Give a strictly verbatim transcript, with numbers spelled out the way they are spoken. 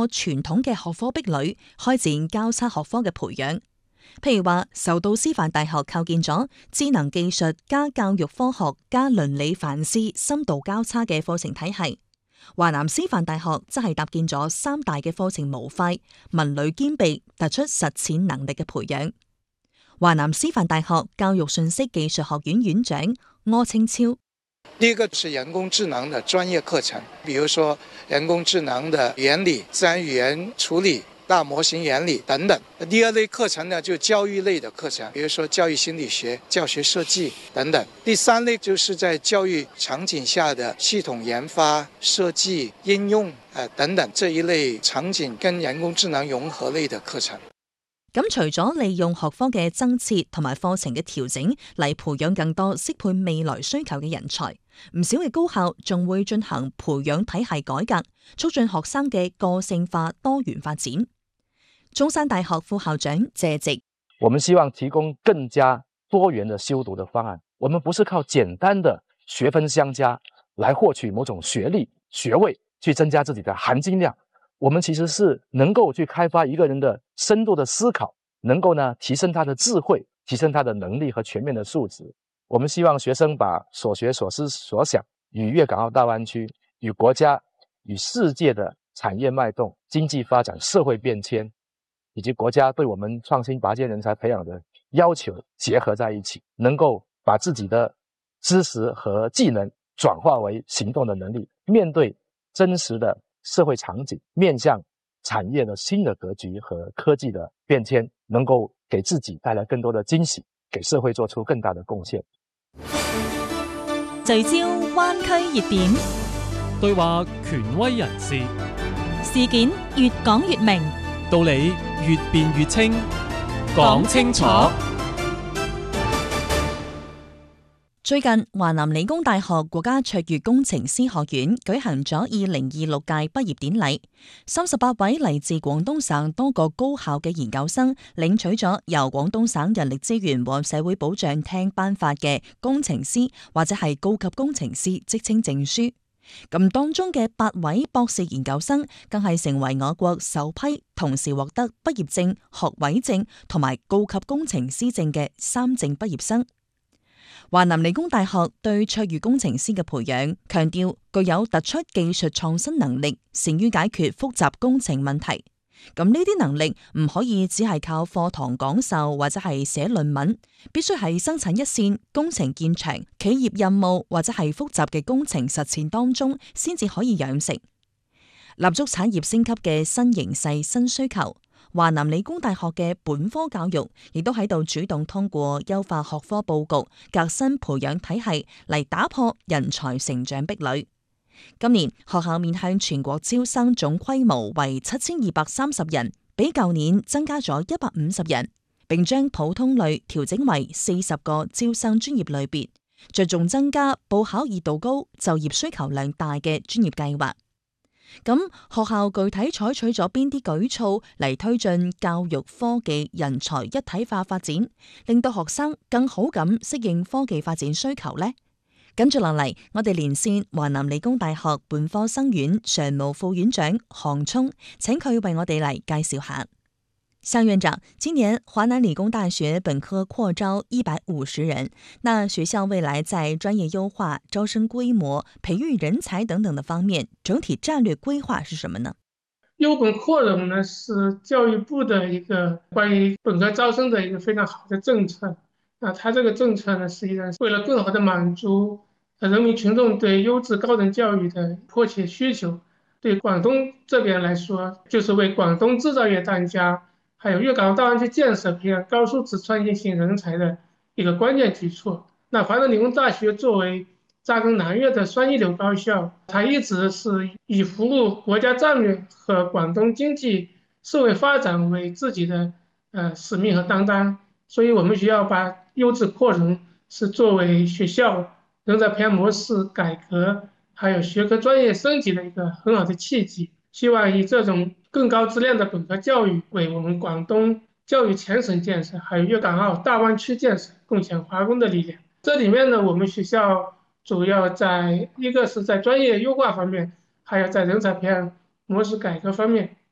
破傳統嘅學科壁壘，開展交叉學科嘅培養。譬如話，受到師範大學構建咗智能技術加教育科學加倫理反思深度交叉嘅課程體系。華南師範大學則係搭建咗三大嘅課程模塊，文旅兼備，突出實踐能力嘅培養。華南師範大學教育信息技術學院院長柯清超： 第一個是人工智能的專業課程，比如說人工智能的原理、自然語言處理、大模型原理等等。第二類課程呢，就教育類的課程，比如說教育心理學、教學設計等等。第三類就是在教育場景下的系統研發、設計、應用呃等等這一類場景跟人工智能融合類的課程。 咁除咗利用學科嘅增設同埋課程嘅調整嚟培養更多適配未來需求嘅人才，唔少嘅高校仲會進行培養體系改革，促進學生嘅個性化多元發展。中山大學副校長謝直： 我們希望提供更加多元的修讀的方案，我們不是靠簡單的學分相加來獲取某種學歷學位去增加自己的含金量，我們其實是能夠去開發一個人的深度的思考，能夠呢提升他的智慧，提升他的能力和全面的素質。我們希望學生把所學所思所想與粵港澳大灣區、與國家、與世界的產業脈動、經濟發展、社會變遷，以及國家對我們創新拔尖人才培養的要求結合在一起，能夠把自己的知識和技能轉化為行動的能力，面對真實的社會場景，面向產業的新的格局和科技的變遷，能夠給自己帶來更多的驚喜，給社會做出更大的貢獻。 聚焦灣區熱點， 對話權威人士， 事件越講越明， 道理越辯越清，講清楚。 最近，華南理工大學國家卓越工程師學院舉行咗二零二六屆畢業典禮，三十八位嚟自廣東省多個高校嘅研究生領取咗由廣東省人力資源和社會保障廳頒發嘅工程師或者係高級工程師職稱證書。咁當中嘅八位博士研究生更係成為我國首批同時獲得畢業證、學位證同埋高級工程師證嘅三證畢業生。華南理工大學對卓越工程師嘅培養，強調具有突出技術創新能力，善於解決複雜工程問題。咁呢啲能力唔可以只係靠課堂講授或者係寫論文，必須係生產一線、工程現場、企業任務或者係複雜嘅工程實踐當中，先至可以養成。立足產業升級嘅新形勢、新需求。華南理工大學嘅本科教育亦都喺度主動通過優化學科佈局、革新培養體系嚟打破人才成長壁壘。今年學校面向全國招生總規模為七千二百三十人，比舊年增加咗一百五十人，並將普通類調整為四十個招生專業類別，着重增加報考熱度高、就業需求量大嘅專業計劃。咁學校具體採取咗邊啲舉措嚟推進教育科技人才一體化發展，令到學生更好咁適應科技發展需求呢？跟住落嚟，我哋連線華南理工大學本科生院常務副院長韓聰，請佢為我哋嚟介紹下。向院長，今年華南理工大學本科擴招一百五十人，那學校未來在專業優化、招生規模、培育人才等等的方面，整體戰略規劃是什麼呢？ 優本擴容呢，是教育部的一個關於本科招生的一個非常好的政策。那它這個政策呢，實際上是為了更好地滿足人民群眾對優質高等教育的迫切需求。對廣東這邊來說，就是為廣東製造業當家，還有粵港澳大灣區建設培養高素質創業型人才的一個關鍵舉措。那華南理工大學作為扎根南粵的雙一流高校，它一直是以服務國家戰略和廣東經濟社會發展為自己的呃使命和擔當。所以我們學校把優質擴容是作為學校人才培養模式改革，還有學科專業升級的一個很好的契機。希望以這種更高質量的本科教育，為我們廣東教育全省建設，還有粵港澳大灣區建設貢獻華工的力量。這裡面呢，我們學校主要在一個是在專業優化方面，還有在人才培養模式改革方面，